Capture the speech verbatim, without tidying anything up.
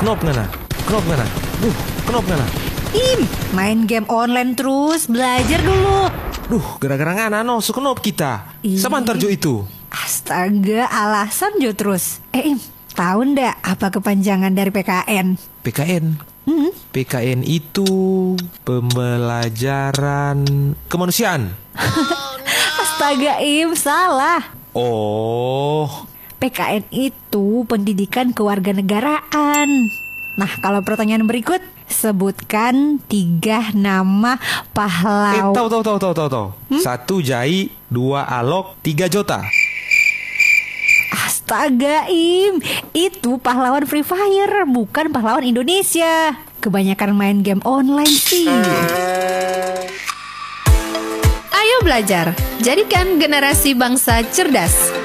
Kenop ngana? Kenop ngana? Duh, kenop ngana? Im, main game online terus, belajar dulu. Duh, gara-gara ngana no, sukenop kita. Ih. Sebentar jo itu. Astaga, alasan jo terus. Eh Im, tahu ndak apa kepanjangan dari P K N? P K N. Hmm? P K N itu pembelajaran kemanusiaan. Astaga Im, salah. Oh, P K N itu pendidikan kewarganegaraan. Nah, kalau pertanyaan berikut, sebutkan tiga nama eh pahlawan. tahu tahu tahu tahu tahu tahu. Satu Jai, dua Alok, tiga Jota. Astaga Im, itu pahlawan Free Fire, bukan pahlawan Indonesia. Kebanyakan main game online sih. Ayo belajar, jadikan generasi bangsa cerdas.